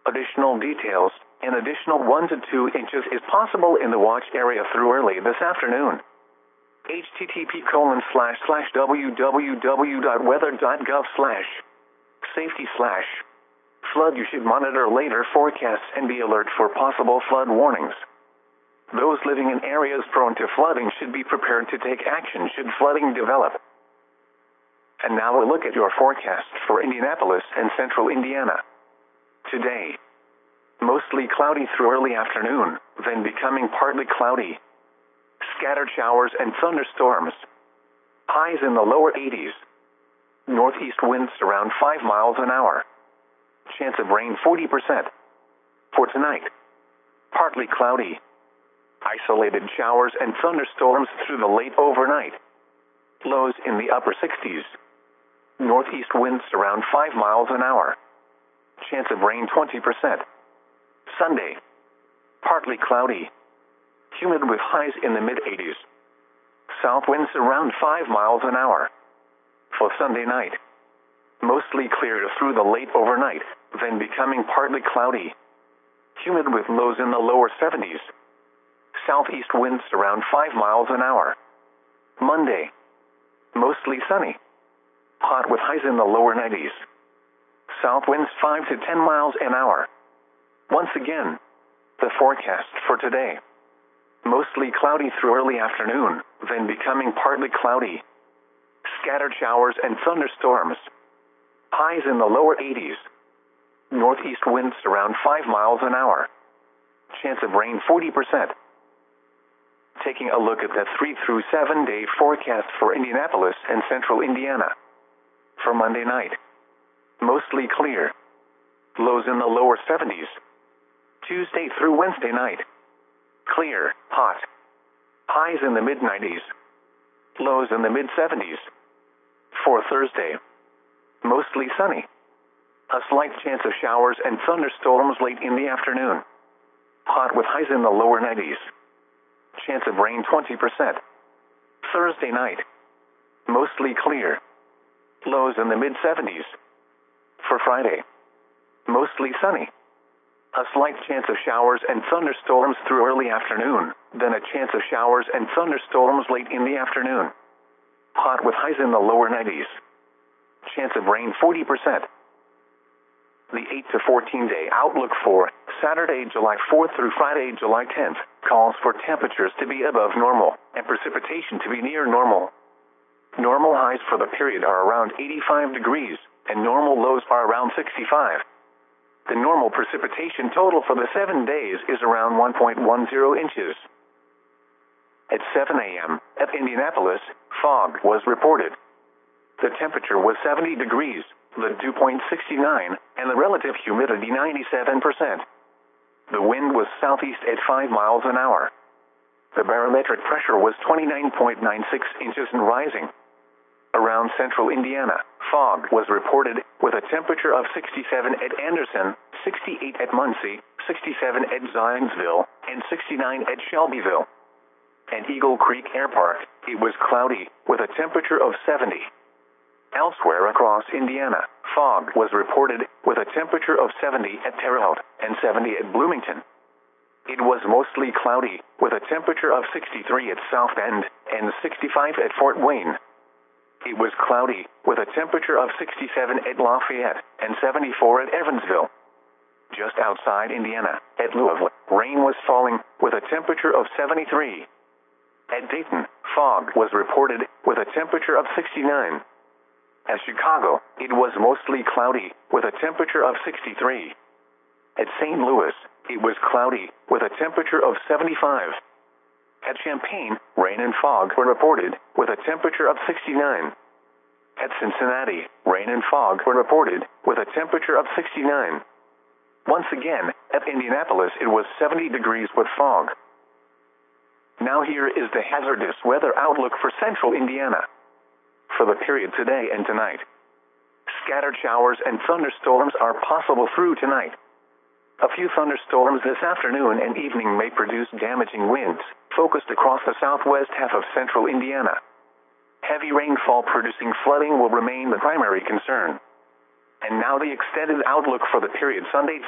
Additional details, an additional 1 to 2 inches is possible in the watch area through early this afternoon. http://www.weather.gov/safety/flood. You should monitor later forecasts and be alert for possible flood warnings. Those living in areas prone to flooding should be prepared to take action should flooding develop. And now a look at your forecast for Indianapolis and central Indiana. Today, mostly cloudy through early afternoon, then becoming partly cloudy. Scattered showers and thunderstorms. Highs in the lower 80s. Northeast winds around 5 miles an hour. Chance of rain 40%. For tonight, partly cloudy. Isolated showers and thunderstorms through the late overnight. Lows in the upper 60s. Northeast winds around 5 miles an hour. Chance of rain 20%. Sunday, partly cloudy. Humid with highs in the mid-80s. South winds around 5 miles an hour. For Sunday night, mostly clear through the late overnight, then becoming partly cloudy. Humid with lows in the lower 70s. Southeast winds around 5 miles an hour. Monday, mostly sunny. Hot with highs in the lower 90s. South winds 5 to 10 miles an hour. Once again, the forecast for today. Mostly cloudy through early afternoon, then becoming partly cloudy. Scattered showers and thunderstorms. Highs in the lower 80s. Northeast winds around 5 miles an hour. Chance of rain 40%. Taking a look at the 3 through 7 day forecast for Indianapolis and central Indiana. For Monday night, mostly clear. Lows in the lower 70s. Tuesday through Wednesday night, clear, hot. Highs in the mid-90s. Lows in the mid-70s. For Thursday, mostly sunny. A slight chance of showers and thunderstorms late in the afternoon. Hot with highs in the lower 90s. Chance of rain 20%. Thursday night, mostly clear. Lows in the mid-70s. For Friday, mostly sunny. A slight chance of showers and thunderstorms through early afternoon, then a chance of showers and thunderstorms late in the afternoon. Hot with highs in the lower 90s. Chance of rain 40%. The 8 to 14 day outlook for Saturday, July 4th through Friday, July 10th, calls for temperatures to be above normal and precipitation to be near normal. Normal highs for the period are around 85 degrees, and normal lows are around 65. The normal precipitation total for the 7 days is around 1.10 inches. At 7 a.m., at Indianapolis, fog was reported. The temperature was 70 degrees, the dew point 69, and the relative humidity 97%. The wind was southeast at 5 miles an hour. The barometric pressure was 29.96 inches and rising. Around central Indiana, fog was reported with a temperature of 67 at Anderson, 68 at Muncie, 67 at Zionsville, and 69 at Shelbyville. At Eagle Creek Air Park, it was cloudy with a temperature of 70. Elsewhere across Indiana, fog was reported with a temperature of 70 at Terre Haute and 70 at Bloomington. It was mostly cloudy with a temperature of 63 at South Bend and 65 at Fort Wayne. It was cloudy with a temperature of 67 at Lafayette and 74 at Evansville. Just outside Indiana, at Louisville, rain was falling with a temperature of 73. At Dayton, fog was reported with a temperature of 69. At Chicago, it was mostly cloudy with a temperature of 63. At St. Louis, it was cloudy with a temperature of 75. At Champaign, rain and fog were reported with a temperature of 69. At Cincinnati, rain and fog were reported with a temperature of 69. Once again, at Indianapolis it was 70 degrees with fog. Now here is the hazardous weather outlook for central Indiana. For the period today and tonight, scattered showers and thunderstorms are possible through tonight. A few thunderstorms this afternoon and evening may produce damaging winds, focused across the southwest half of central Indiana. Heavy rainfall producing flooding will remain the primary concern. And now the extended outlook for the period Sunday